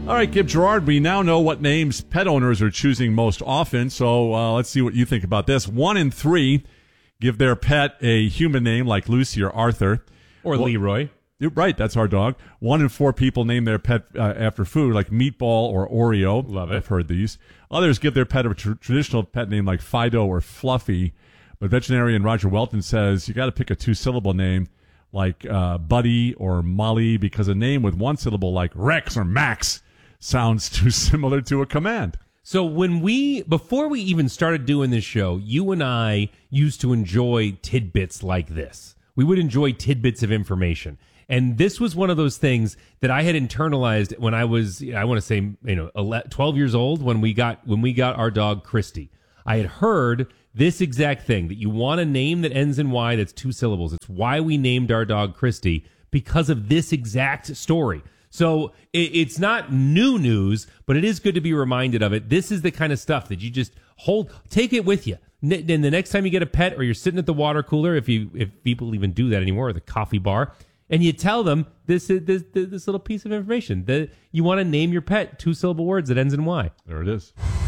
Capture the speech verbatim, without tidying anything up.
All right, Gib Gerard, we now know what names pet owners are choosing most often, so uh, let's see what you think about this. One in three give their pet a human name like Lucy or Arthur. Or well, Leroy. Right, that's our dog. One in four people name their pet uh, after food like Meatball or Oreo. Love it. I've heard these. Others give their pet a tr- traditional pet name like Fido or Fluffy. But veterinarian Roger Welton says you got to pick a two-syllable name like uh, Buddy or Molly because a name with one syllable like Rex or Max sounds too similar to a command. So when we, before we even started doing this show, you and I used to enjoy tidbits like this. We would enjoy tidbits of information. And this was one of those things that I had internalized when I was, I want to say, you know, twelve years old when we got, when we got our dog Christy. I had heard this exact thing, that you want a name that ends in Y that's two syllables. It's why we named our dog Christy, because of this exact story. So it, it's not new news, but it is good to be reminded of it. This is the kind of stuff that you just hold, take it with you. Then the next time you get a pet or you're sitting at the water cooler, if you if people even do that anymore, or the coffee bar, and you tell them this this this little piece of information that you want to name your pet two syllable words that ends in Y. There it is.